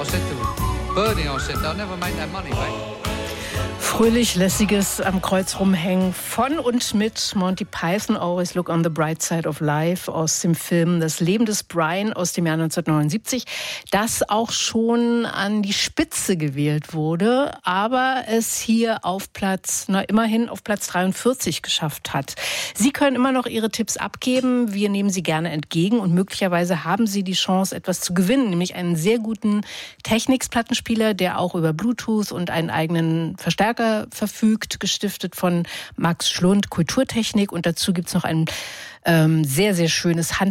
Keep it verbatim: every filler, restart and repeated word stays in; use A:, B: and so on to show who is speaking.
A: I said to Bernie, I said, they'll never make that money back.
B: Fröhlich, lässiges am Kreuz rumhängen von und mit Monty Python, Always Look on the Bright Side of Life aus dem Film Das Leben des Brian aus dem Jahr neunzehnhundertneunundsiebzig, das auch schon an die Spitze gewählt wurde, aber es hier auf Platz, na immerhin auf Platz dreiundvierzig geschafft hat. Sie können immer noch Ihre Tipps abgeben, wir nehmen sie gerne entgegen und möglicherweise haben Sie die Chance, etwas zu gewinnen, nämlich einen sehr guten Technics-Plattenspieler, der auch über Bluetooth und einen eigenen Verstärker verfügt, gestiftet von Max Schlund, Kulturtechnik. Und dazu gibt's noch ein ähm, sehr, sehr schönes Hand